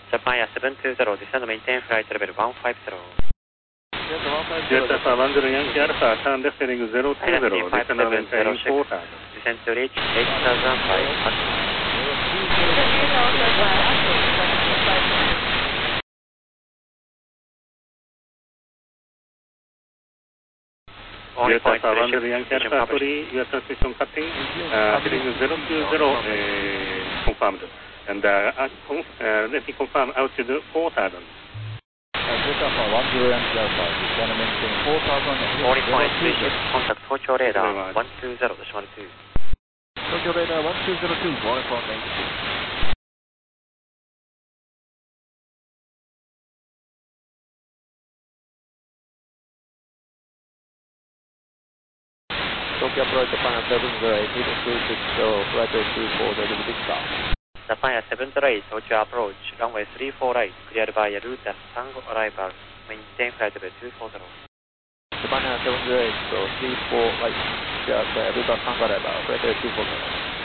Japan Air 720, descend to maintain flight level 150. Delta 10 Yankee Alpha, turn left heading 020, descend to maintain 4000. Descend to reach 8005. Delta 10 Yankee Alpha 3, your transmission cutting, heading 020, confirmed. And let me confirm altitude 4000. Delta 10 Yankee Alpha, descend and maintain 4000. Morning point, contact Tokyo radar 120-12. Tokyo radar 1202, going from 92. Tokyo approach Japan 708, heading 260, flight 24, ready to big stop. Japan Air 708, Tokyo approach, runway 348, cleared by a route as Tango arrival, maintain flight level 240. Japan Air 708, so 34 right, cleared by a route as Tango arrival, flight level 240.